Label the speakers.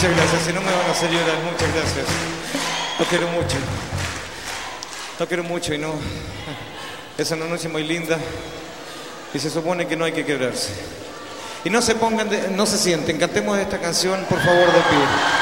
Speaker 1: Muchas gracias, si no me van a hacer llorar, muchas gracias. Los quiero mucho. Los quiero mucho y no. Es una noche muy linda y se supone que no hay que quebrarse. Y no se pongan, no se sienten. Cantemos esta canción, por favor, de pie.